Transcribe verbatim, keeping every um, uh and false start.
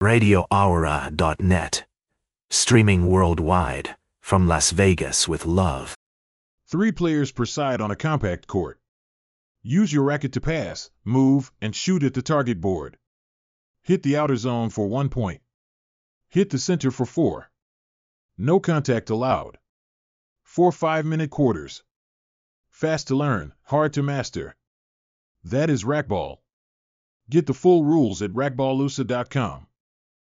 radio aura dot net. Streaming worldwide from Las Vegas with love. Three players per side on a compact court. Use your racket to pass, move, and shoot at the target board. Hit the outer zone for one point. Hit the center for four. No contact allowed. Four five-minute quarters. Fast to learn, hard to master. That is racquetball. Get the full rules at racquetballusa dot com.